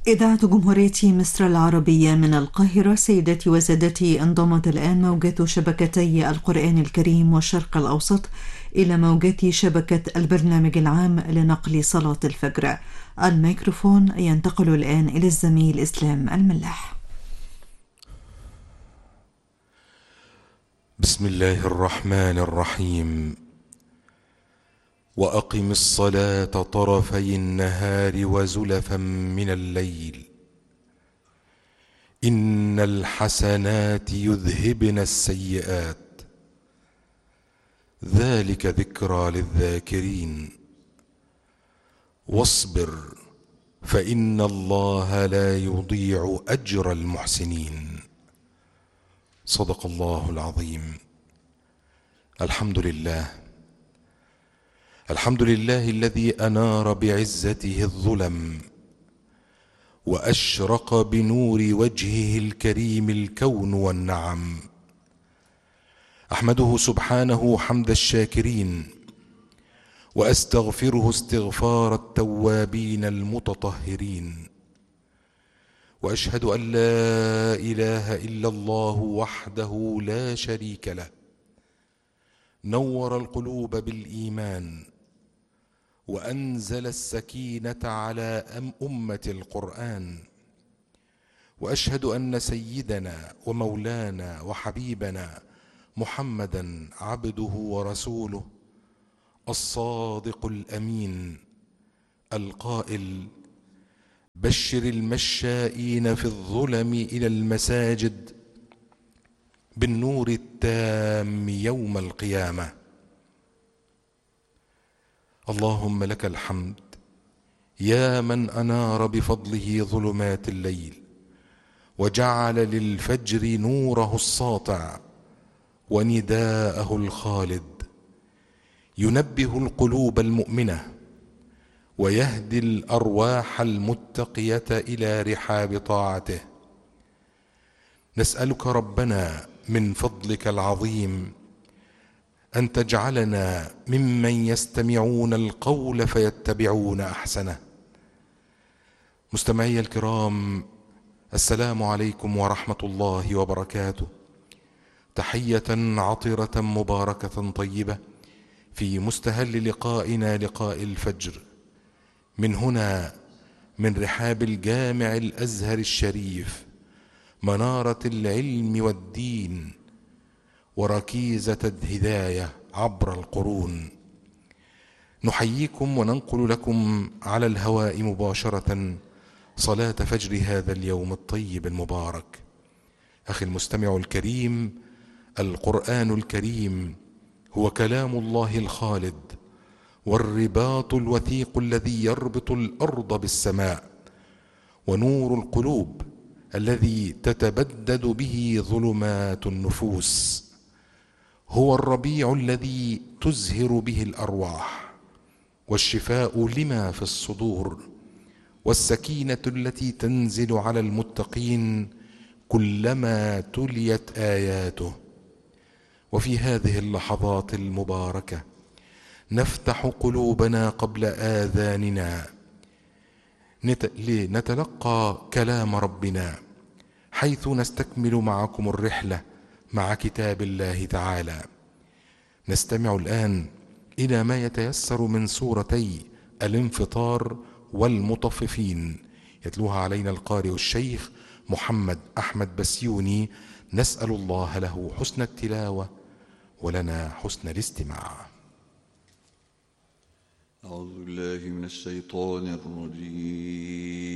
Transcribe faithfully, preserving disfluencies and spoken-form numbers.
إذاعة جمهورية مصر العربية من القاهرة. سيداتي وسادتي، انضمت الآن موجات شبكتي القرآن الكريم والشرق الأوسط إلى موجات شبكة البرنامج العام لنقل صلاة الفجر. الميكروفون ينتقل الآن إلى الزميل إسلام الملاح. بسم الله الرحمن الرحيم. وأقم الصلاة طرفي النهار وزلفا من الليل إن الحسنات يذهبن السيئات ذلك ذكرى للذاكرين واصبر فإن الله لا يضيع أجر المحسنين. صدق الله العظيم. الحمد لله الحمد لله الذي أنار بعزته الظلم وأشرق بنور وجهه الكريم الكون والنعم. أحمده سبحانه حمد الشاكرين وأستغفره استغفار التوابين المتطهرين، وأشهد أن لا إله إلا الله وحده لا شريك له نور القلوب بالإيمان وأنزل السكينة على أمة القرآن. وأشهد أن سيدنا ومولانا وحبيبنا محمدا عبده ورسوله الصادق الأمين القائل: بشر المشائين في الظلم إلى المساجد بالنور التام يوم القيامة. اللهم لك الحمد يا من أنار بفضله ظلمات الليل وجعل للفجر نوره الساطع ونداءه الخالد، ينبه القلوب المؤمنة ويهدي الأرواح المتقية إلى رحاب طاعته. نسألك ربنا من فضلك العظيم أن تجعلنا ممن يستمعون القول فيتبعون أحسنه. مستمعي الكرام، السلام عليكم ورحمة الله وبركاته. تحية عطرة مباركة طيبة في مستهل لقائنا لقاء الفجر، من هنا من رحاب الجامع الأزهر الشريف، منارة العلم والدين وركيزة الهداية عبر القرون. نحييكم وننقل لكم على الهواء مباشرة صلاة فجر هذا اليوم الطيب المبارك. أخي المستمع الكريم، القرآن الكريم هو كلام الله الخالد والرباط الوثيق الذي يربط الأرض بالسماء، ونور القلوب الذي تتبدد به ظلمات النفوس. هو الربيع الذي تزهر به الأرواح، والشفاء لما في الصدور، والسكينة التي تنزل على المتقين كلما تليت آياته. وفي هذه اللحظات المباركة نفتح قلوبنا قبل آذاننا لنتلقى كلام ربنا، حيث نستكمل معكم الرحلة مع كتاب الله تعالى. نستمع الآن إلى ما يتيسر من سورتي الانفطار والمطففين، يتلوها علينا القارئ الشيخ محمد أحمد بسيوني. نسأل الله له حسن التلاوة ولنا حسن الاستماع. أعوذ بالله من الشيطان الرجيم.